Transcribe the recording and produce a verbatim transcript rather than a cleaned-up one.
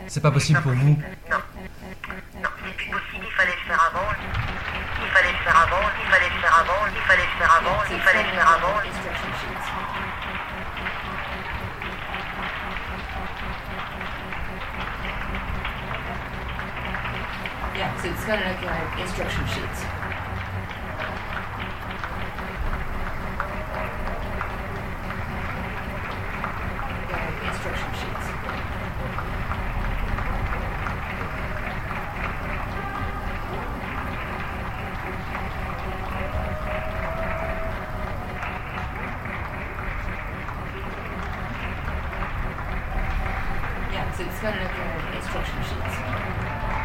C'est pas possible pour vous? Non. Non, c'est plus possible, il fallait le faire avant. Il fallait le faire avant, il fallait le faire avant, il fallait le faire avant, il fallait le faire avant. Instruction sheets. Yeah, so it's got like uh, instruction sheets. Yeah, instruction sheets. Yeah, so it's got like uh, instruction sheets.